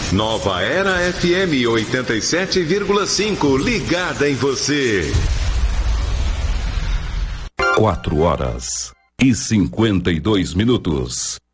Nova Era FM 87,5, ligada em você. 4 horas e 52 minutos.